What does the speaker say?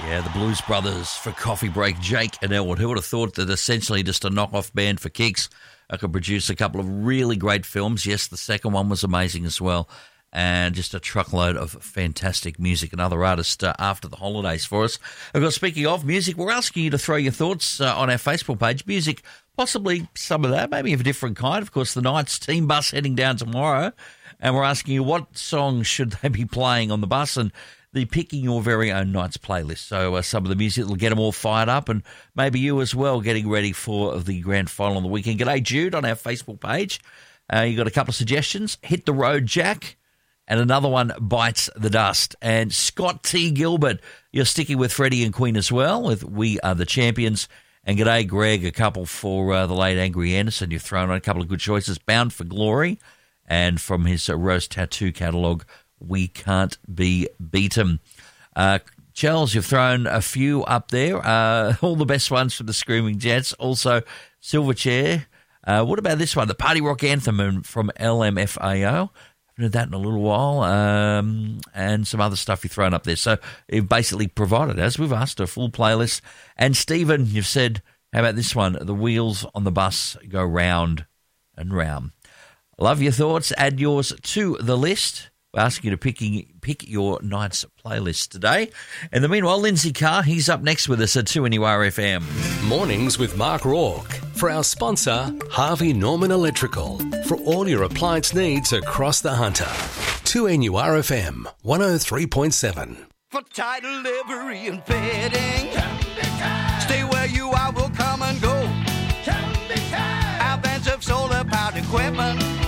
Yeah, the Blues Brothers for Coffee Break. Jake and Elwood. Who would have thought that essentially just a knock-off band for kicks could produce a couple of really great films? Yes, the second one was amazing as well. And just a truckload of fantastic music. Another artist after the holidays for us. Of course, speaking of music, we're asking you to throw your thoughts on our Facebook page. Music, possibly some of that, maybe of a different kind. Of course, the Knights team bus heading down tomorrow. And we're asking you what songs should they be playing on the bus, and they're picking your very own Knights playlist. So some of the music will get them all fired up, and maybe you as well getting ready for the grand final on the weekend. G'day, Jude, on our Facebook page. You got a couple of suggestions. Hit the Road, Jack. And another one, Bites the Dust. And Scott T. Gilbert, you're sticking with Freddie and Queen as well, with We Are the Champions. And g'day, Greg, a couple for the late Angry Anderson. You've thrown on a couple of good choices. Bound for Glory, and from his Rose Tattoo catalogue, We Can't Be Beaten. Charles, you've thrown a few up there. All the best ones from the Screaming Jets. Also, Silverchair. What about this one? The Party Rock Anthem from LMFAO. Heard that in a little while, and some other stuff you've thrown up there. So you've basically provided, as we've asked, a full playlist. And Stephen, you've said, how about this one? The wheels on the bus go round and round. Love your thoughts. Add yours to the list. We're asking you to pick your Knights playlist today. In the meanwhile, Lindsay Carr, he's up next with us at 2NURFM. Mornings with Mark Rourke. For our sponsor, Harvey Norman Electrical. For all your appliance needs across the Hunter. 2NURFM 103.7. For title, livery, and fitting. Stay where you are, we'll come and go. Advance of solar-powered equipment.